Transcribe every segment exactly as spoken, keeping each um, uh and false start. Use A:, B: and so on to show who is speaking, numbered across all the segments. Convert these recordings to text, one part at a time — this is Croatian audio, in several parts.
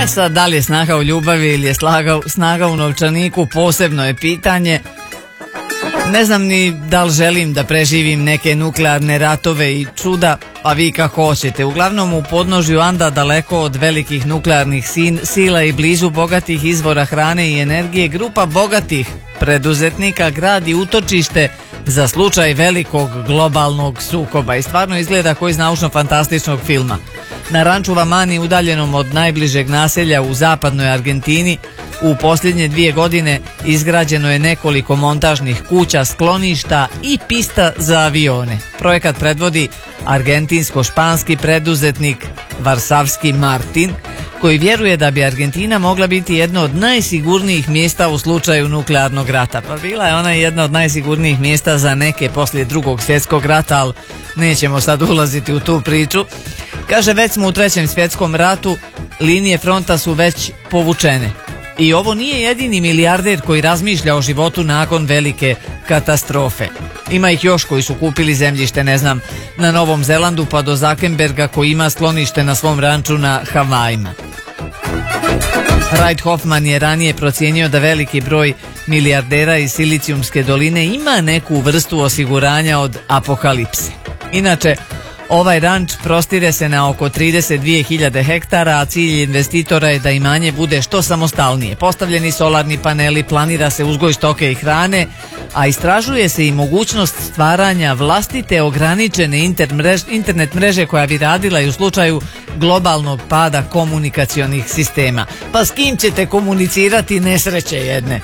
A: E sad, da li je snaga u ljubavi ili je snaga, snaga u novčaniku, posebno je pitanje. Ne znam ni da li želim da preživim neke nuklearne ratove i čuda, a vi kako hoćete. Uglavnom u podnožju Anda, daleko od velikih nuklearnih sin, sila i blizu bogatih izvora hrane i energije, grupa bogatih preduzetnika gradi utočište za slučaj velikog globalnog sukoba i stvarno izgleda kao iz naučno-fantastičnog filma. Na ranču Vamani, udaljenom od najbližeg naselja u zapadnoj Argentini, u posljednje dvije godine izgrađeno je nekoliko montažnih kuća, skloništa i pista za avione. Projekat predvodi argentinsko-španski preduzetnik Varsavski Martin, koji vjeruje da bi Argentina mogla biti jedno od najsigurnijih mjesta u slučaju nuklearnog rata. Pa bila je ona jedna od najsigurnijih mjesta za neke poslije drugog svjetskog rata, ali nećemo sad ulaziti u tu priču. Kaže, već smo u trećem svjetskom ratu, linije fronta su već povučene. I ovo nije jedini milijarder koji razmišlja o životu nakon velike katastrofe. Ima ih još koji su kupili zemljište, ne znam, na Novom Zelandu pa do Zuckerberga koji ima sklonište na svom ranču na Havajima. Reid Hoffman je ranije procijenio da veliki broj milijardera iz Silicijumske doline ima neku vrstu osiguranja od apokalipse. Inače, ovaj ranč prostire se na oko trideset dvije hiljade hektara, a cilj investitora je da imanje bude što samostalnije. Postavljeni solarni paneli, planira se uzgoj stoke i hrane, a istražuje se i mogućnost stvaranja vlastite ograničene internet mreže koja bi radila i u slučaju globalnog pada komunikacionih sistema. Pa s kim ćete komunicirati, nesreće jedne?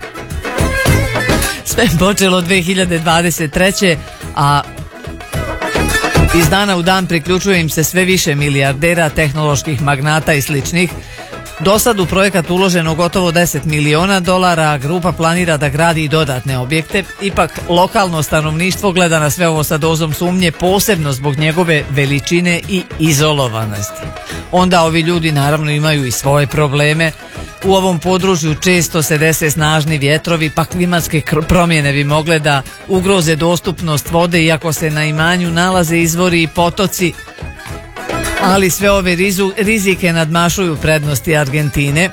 A: Sve je počelo dvije hiljade dvadeset treće. a iz dana u dan priključuje im se sve više milijardera, tehnoloških magnata i sličnih. Do sad u projekat uloženo gotovo deset miliona dolara, a grupa planira da gradi i dodatne objekte. Ipak lokalno stanovništvo gleda na sve ovo sa dozom sumnje, posebno zbog njegove veličine i izolovanosti. Onda ovi ljudi naravno imaju i svoje probleme. U ovom području često se dese snažni vjetrovi, pa klimatske promjene bi mogle da ugroze dostupnost vode, iako se na imanju nalaze izvori i potoci. Ali sve ove rizu, rizike nadmašuju prednosti Argentine.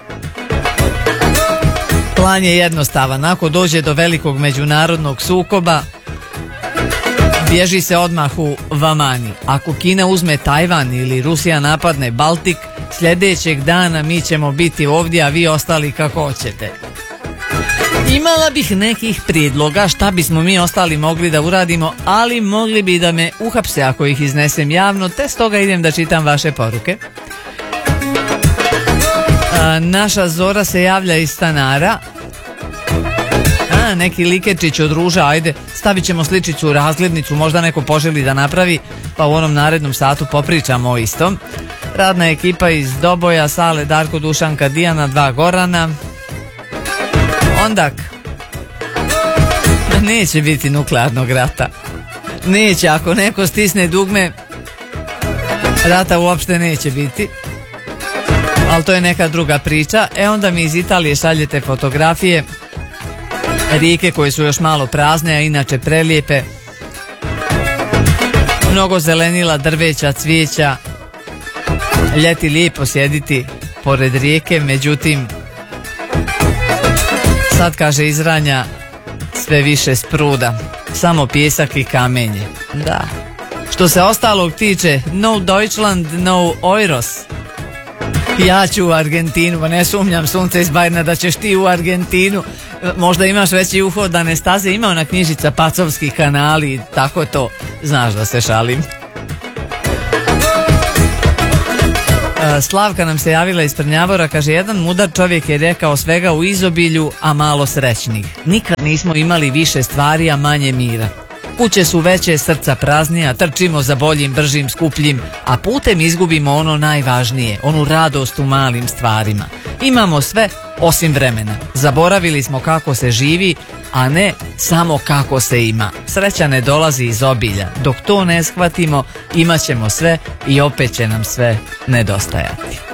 A: Plan je jednostavan. Ako dođe do velikog međunarodnog sukoba, bježi se odmah u Vamani. Ako Kina uzme Tajvan ili Rusija napadne Baltik, sljedećeg dana mi ćemo biti ovdje, a vi ostali kako hoćete. Imala bih nekih prijedloga šta bismo mi ostali mogli da uradimo, ali mogli bi da me uhapse ako ih iznesem javno, te stoga idem da čitam vaše poruke. A, naša Zora se javlja iz stanara. A, neki likečić od ruža, ajde, stavit ćemo sličicu u razglednicu, možda neko poželi da napravi, pa u onom narednom satu popričamo o istom. Radna ekipa iz Doboja, Sale, Darko, Dušanka, Dijana, dva Gorana. Ondak, neće biti nuklearnog rata. Neće, ako neko stisne dugme, rata uopšte neće biti. Ali to je neka druga priča. E onda mi iz Italije šaljete fotografije rijeke koje su još malo prazne, a inače prelijepe. Mnogo zelenila, drveća, cvijeća. Ljeti lijepo sjediti pored rijeke, međutim sad, kaže, izranja sve više spruda, samo pjesak i kamenje. Da. Što se ostalog tiče, no Deutschland, no Euros. Ja ću u Argentinu, pa ne sumnjam, sunce iz Bajrna, da ćeš ti u Argentinu. Možda imaš veći uhodane staze, ima ona knjižica Pacovski kanali, tako to, znaš da se šalim. Slavka nam se javila iz Trnjavora, kaže, jedan mudar čovjek je rekao svega u izobilju, a malo srećnih. Nikad nismo imali više stvari, a manje mira. Kuće su veće, srca praznija, trčimo za boljim, bržim, skupljim, a putem izgubimo ono najvažnije, onu radost u malim stvarima. Imamo sve osim vremena. Zaboravili smo kako se živi, a ne samo kako se ima. Sreća ne dolazi iz obilja. Dok to ne shvatimo, imat ćemo sve i opet će nam sve nedostajati.